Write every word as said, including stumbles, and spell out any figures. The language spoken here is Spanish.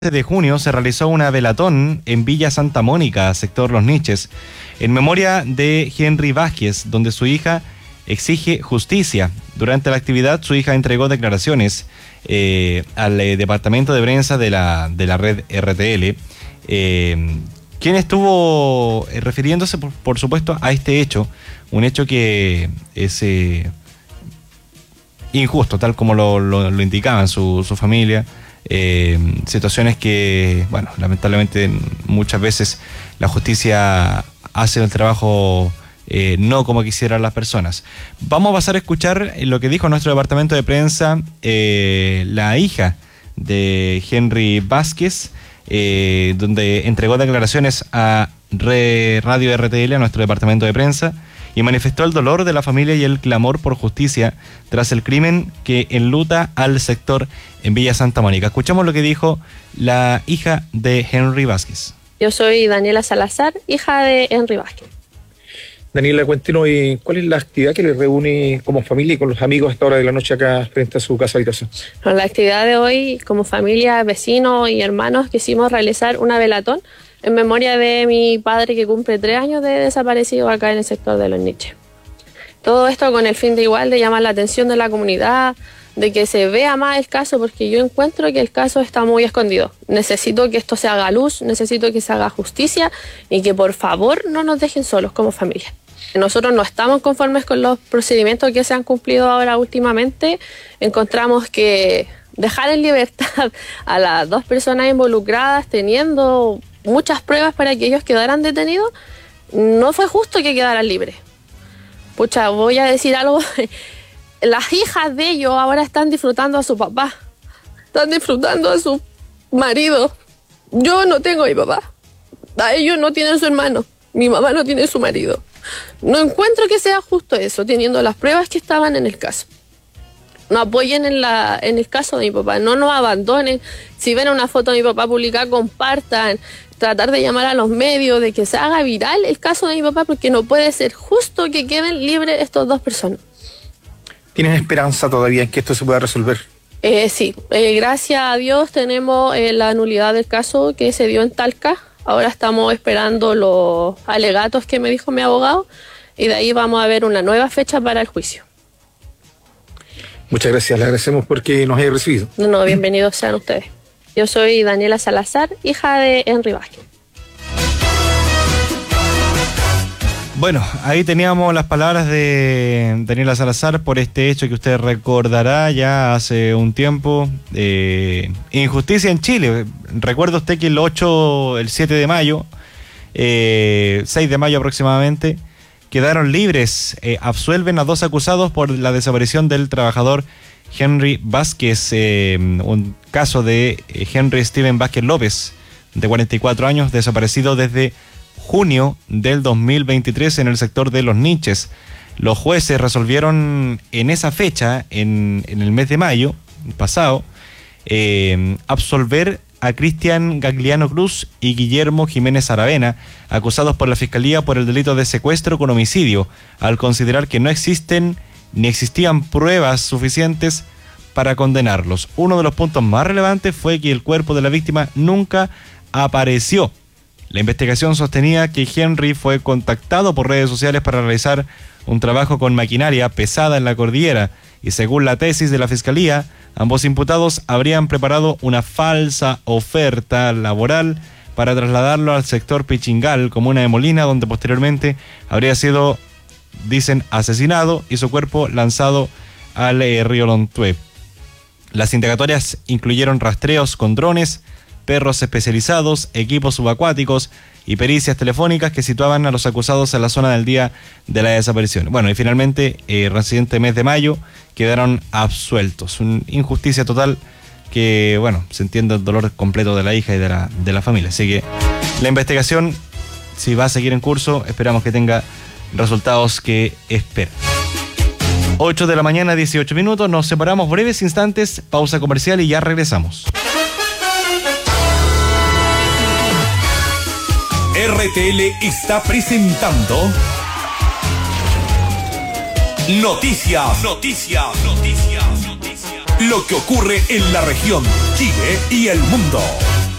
de junio se realizó una velatón en Villa Santa Mónica, sector Los Niches, en memoria de Henry Vázquez, donde su hija exige justicia. Durante la actividad, su hija entregó declaraciones eh, al eh, departamento de prensa de la, de la red R T L, eh, quien estuvo eh, refiriéndose, por, por supuesto, a este hecho, un hecho que es eh, injusto, tal como lo, lo, lo indicaban su, su familia. Eh, situaciones que, bueno, lamentablemente muchas veces la justicia hace el trabajo eh, no como quisieran las personas. Vamos a pasar a escuchar lo que dijo nuestro departamento de prensa eh, la hija de Henry Vázquez, eh, donde entregó declaraciones a Re Radio R T L, a nuestro departamento de prensa, y manifestó el dolor de la familia y el clamor por justicia tras el crimen que enluta al sector en Villa Santa Mónica. Escuchamos lo que dijo la hija de Henry Vázquez. Yo soy Daniela Salazar, hija de Henry Vázquez. Daniela, cuéntenos, ¿cuál es la actividad que les reúne como familia y con los amigos a esta hora de la noche acá frente a su casa habitación? Bueno, la actividad de hoy, como familia, vecinos y hermanos, quisimos realizar una velatón en memoria de mi padre, que cumple tres años de desaparecido acá en el sector de Los Niches. Todo esto con el fin de igual de llamar la atención de la comunidad, de que se vea más el caso, porque yo encuentro que el caso está muy escondido. Necesito que esto se haga luz, necesito que se haga justicia y que por favor no nos dejen solos como familia. Nosotros no estamos conformes con los procedimientos que se han cumplido ahora últimamente. Encontramos que dejar en libertad a las dos personas involucradas, teniendo muchas pruebas para que ellos quedaran detenidos, no fue justo que quedaran libres. Pucha, voy a decir algo. Las hijas de ellos ahora están disfrutando a su papá, están disfrutando a su marido. Yo no tengo a mi papá, a ellos no tienen su hermano, mi mamá no tiene su marido. No encuentro que sea justo eso, teniendo las pruebas que estaban en el caso. No apoyen en, la, en el caso de mi papá, no nos abandonen. Si ven una foto de mi papá publicada, compartan, tratar de llamar a los medios, de que se haga viral el caso de mi papá, porque no puede ser justo que queden libres estas dos personas. ¿Tienen esperanza todavía en que esto se pueda resolver? Eh, sí, eh, gracias a Dios tenemos eh, la nulidad del caso que se dio en Talca. Ahora estamos esperando los alegatos que me dijo mi abogado y de ahí vamos a ver una nueva fecha para el juicio. Muchas gracias, le agradecemos porque nos haya recibido. No, no, bienvenidos sean ustedes. Yo soy Daniela Salazar, hija de Henry Vázquez. Bueno, ahí teníamos las palabras de Daniela Salazar por este hecho que usted recordará ya hace un tiempo. Eh, injusticia en Chile. Recuerda usted que el ocho, el siete de mayo, eh, seis de mayo aproximadamente, quedaron libres, eh, absuelven a dos acusados por la desaparición del trabajador Henry Vázquez, eh, un caso de Henry Steven Vázquez López, de cuarenta y cuatro años, desaparecido desde junio del dos mil veintitrés en el sector de Los Niches. Los jueces resolvieron en esa fecha, en, en el mes de mayo pasado, eh, absolver a Cristian Gagliano Cruz y Guillermo Jiménez Aravena, acusados por la Fiscalía por el delito de secuestro con homicidio, al considerar que no existen ni existían pruebas suficientes para condenarlos. Uno de los puntos más relevantes fue que el cuerpo de la víctima nunca apareció. La investigación sostenía que Henry fue contactado por redes sociales para realizar un trabajo con maquinaria pesada en la cordillera y, según la tesis de la Fiscalía, ambos imputados habrían preparado una falsa oferta laboral para trasladarlo al sector Pichingal, comuna de Molina, donde posteriormente habría sido, dicen, asesinado y su cuerpo lanzado al eh, río Lontué. Las indagatorias incluyeron rastreos con drones, perros especializados, equipos subacuáticos y pericias telefónicas que situaban a los acusados en la zona del día de la desaparición. Bueno, y finalmente, eh, reciente mes de mayo, quedaron absueltos. Una injusticia total que, bueno, se entiende el dolor completo de la hija y de la, de la familia. Así que la investigación, si va a seguir en curso, esperamos que tenga resultados que esperan. ocho de la mañana, dieciocho minutos, nos separamos breves instantes, pausa comercial y ya regresamos. R T L está presentando Noticias, Noticias, Noticias, Noticias. Lo que ocurre en la región, Chile y el mundo.